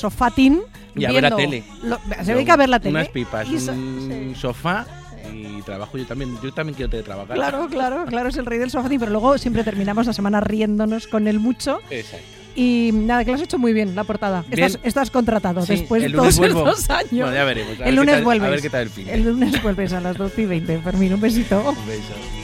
sofatín. Y a ver la tele. Se dedica a ver la tele. Unas pipas, un sofá y trabajo yo también. Yo también quiero teletrabajar. Claro, es el rey del sofatín, pero luego siempre terminamos la semana riéndonos con él mucho. Exacto. Y nada, que lo has hecho muy bien, la portada. Estás contratado después de todos estos años. Bueno, ya veremos. El lunes vuelves. A ver qué tal el fin. El lunes vuelves a las 12:20. Fermín, un besito. Un beso.